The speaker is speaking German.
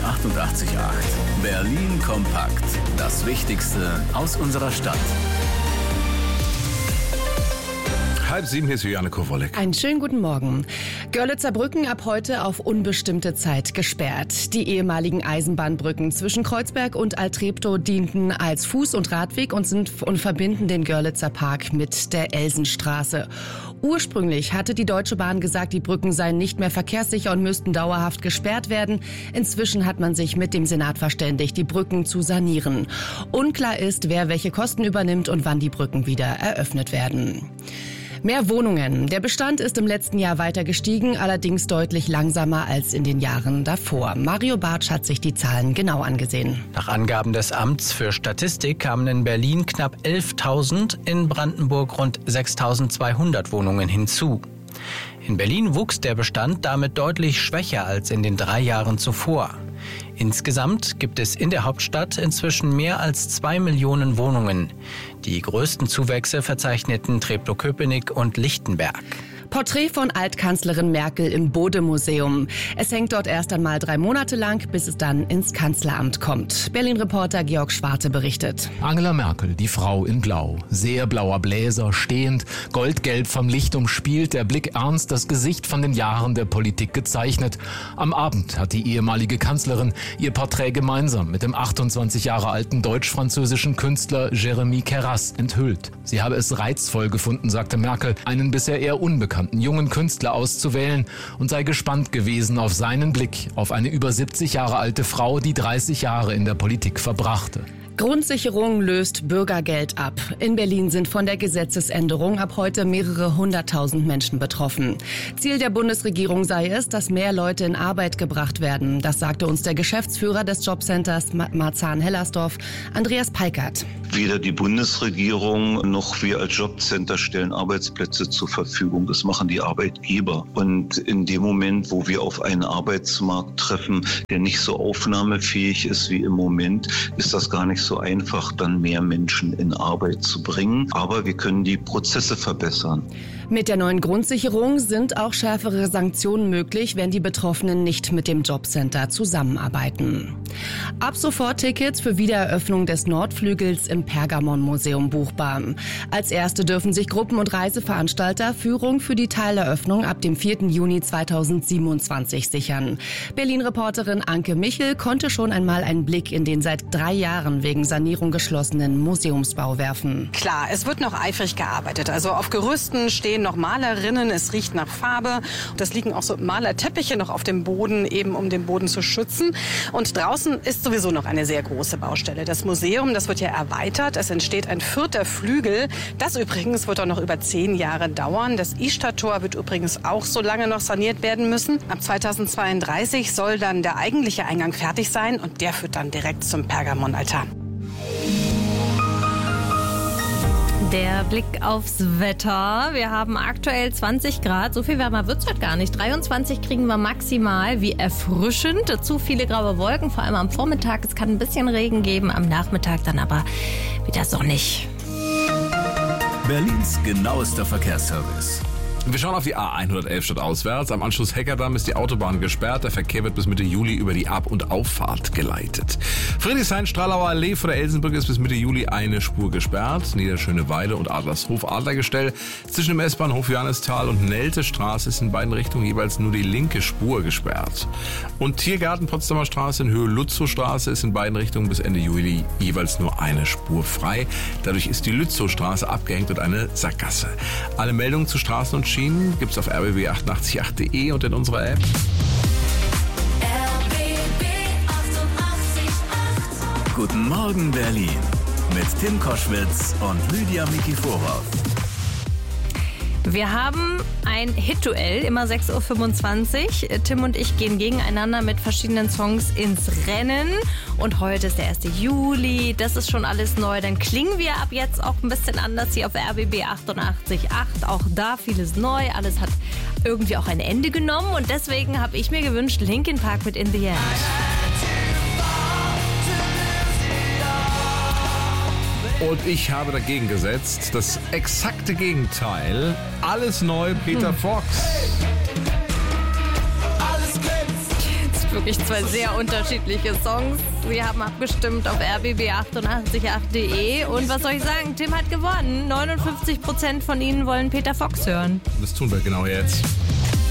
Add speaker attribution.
Speaker 1: 88,8. Berlin kompakt. Das Wichtigste aus unserer Stadt.
Speaker 2: 6:30, hier ist Juliane Kowolek.
Speaker 3: Einen schönen guten Morgen. Görlitzer Brücken ab heute auf unbestimmte Zeit gesperrt. Die ehemaligen Eisenbahnbrücken zwischen Kreuzberg und Altreptow dienten als Fuß- und Radweg und verbinden den Görlitzer Park mit der Elsenstraße. Ursprünglich hatte die Deutsche Bahn gesagt, die Brücken seien nicht mehr verkehrssicher und müssten dauerhaft gesperrt werden. Inzwischen hat man sich mit dem Senat verständigt, die Brücken zu sanieren. Unklar ist, wer welche Kosten übernimmt und wann die Brücken wieder eröffnet werden. Mehr Wohnungen. Der Bestand ist im letzten Jahr weiter gestiegen, allerdings deutlich langsamer als in den Jahren davor. Mario Bartsch hat sich die Zahlen genau angesehen.
Speaker 4: Nach Angaben des Amts für Statistik kamen in Berlin knapp 11.000, in Brandenburg rund 6.200 Wohnungen hinzu. In Berlin wuchs der Bestand damit deutlich schwächer als in den 3 Jahren zuvor. Insgesamt gibt es in der Hauptstadt inzwischen mehr als 2 Millionen Wohnungen. Die größten Zuwächse verzeichneten Treptow-Köpenick und Lichtenberg.
Speaker 3: Porträt von Altkanzlerin Merkel im Bode-Museum. Es hängt dort erst einmal 3 Monate lang, bis es dann ins Kanzleramt kommt. Berlin-Reporter Georg Schwarte berichtet.
Speaker 5: Angela Merkel, die Frau in Blau. Sehr blauer Bläser, stehend, goldgelb vom Licht umspielt, der Blick ernst, das Gesicht von den Jahren der Politik gezeichnet. Am Abend hat die ehemalige Kanzlerin ihr Porträt gemeinsam mit dem 28 Jahre alten deutsch-französischen Künstler Jérémy Kerras enthüllt. Sie habe es reizvoll gefunden, sagte Merkel, einen bisher eher unbekannten jungen Künstler auszuwählen und sei gespannt gewesen auf seinen Blick auf eine über 70 Jahre alte Frau, die 30 Jahre in der Politik verbrachte.
Speaker 3: Grundsicherung löst Bürgergeld ab. In Berlin sind von der Gesetzesänderung ab heute mehrere 100.000 Menschen betroffen. Ziel der Bundesregierung sei es, dass mehr Leute in Arbeit gebracht werden. Das sagte uns der Geschäftsführer des Jobcenters Marzahn-Hellersdorf, Andreas Peikert.
Speaker 6: Weder die Bundesregierung noch wir als Jobcenter stellen Arbeitsplätze zur Verfügung. Das machen die Arbeitgeber. Und in dem Moment, wo wir auf einen Arbeitsmarkt treffen, der nicht so aufnahmefähig ist wie im Moment, ist das gar nicht so einfach, dann mehr Menschen in Arbeit zu bringen. Aber wir können die Prozesse verbessern.
Speaker 3: Mit der neuen Grundsicherung sind auch schärfere Sanktionen möglich, wenn die Betroffenen nicht mit dem Jobcenter zusammenarbeiten. Ab sofort Tickets für Wiedereröffnung des Nordflügels im Pergamon-Museum buchbar. Als erste dürfen sich Gruppen- und Reiseveranstalter Führung für die Teileröffnung ab dem 4. Juni 2027 sichern. Berlin-Reporterin Anke Michel konnte schon einmal einen Blick in den seit 3 Jahren wegen Sanierung geschlossenen Museumsbau werfen.
Speaker 7: Klar, es wird noch eifrig gearbeitet. Also auf Gerüsten stehen noch Malerinnen, es riecht nach Farbe. Das liegen auch so Malerteppiche noch auf dem Boden, eben um den Boden zu schützen. Und draußen ist sowieso noch eine sehr große Baustelle. Das Museum, das wird ja erweitert. Es entsteht ein 4. Flügel. Das übrigens wird auch noch über 10 Jahre dauern. Das Isartor wird übrigens auch so lange noch saniert werden müssen. Ab 2032 soll dann der eigentliche Eingang fertig sein und der führt dann direkt zum Pergamonaltar.
Speaker 8: Der Blick aufs Wetter. Wir haben aktuell 20 Grad. So viel wärmer wird es heute gar nicht. 23 kriegen wir maximal. Wie erfrischend. Dazu viele graue Wolken, vor allem am Vormittag. Es kann ein bisschen Regen geben, am Nachmittag dann aber wieder sonnig.
Speaker 1: Berlins genauester Verkehrsservice.
Speaker 2: Wir schauen auf die A111 stadtauswärts. Am Anschluss Heckerdamm ist die Autobahn gesperrt. Der Verkehr wird bis Mitte Juli über die Ab- und Auffahrt geleitet. Friedrichshain-Stralauer Allee vor der Elsenbrücke ist bis Mitte Juli eine Spur gesperrt. Niederschöneweide und Adlershof Adlergestell. Zwischen dem S-Bahnhof Johannisthal und Neltestraße ist in beiden Richtungen jeweils nur die linke Spur gesperrt. Und Tiergarten Potsdamer Straße in Höhe Lützowstraße ist in beiden Richtungen bis Ende Juli jeweils nur eine Spur frei. Dadurch ist die Lützowstraße abgehängt und eine Sackgasse. Alle Meldungen zu Straßen und gibt's auf rbb888.de und in unserer App.
Speaker 1: RBB 88,8. Guten Morgen Berlin mit Tim Koschwitz und Lydia Mikiforov.
Speaker 8: Wir haben ein Hit-Duell, immer 6.25 Uhr. Tim und ich gehen gegeneinander mit verschiedenen Songs ins Rennen. Und heute ist der 1. Juli, das ist schon alles neu. Dann klingen wir ab jetzt auch ein bisschen anders hier auf RBB 88.8. Auch da vieles neu, alles hat irgendwie auch ein Ende genommen. Und deswegen habe ich mir gewünscht, Linkin Park mit In the End.
Speaker 2: Und ich habe dagegen gesetzt, das exakte Gegenteil. Alles neu, Peter Fox.
Speaker 8: Wirklich zwei sehr unterschiedliche Songs. Sie haben abgestimmt auf rbb888.de. Und was soll ich sagen? Tim hat gewonnen. 59% von Ihnen wollen Peter Fox hören.
Speaker 2: Das tun wir genau jetzt.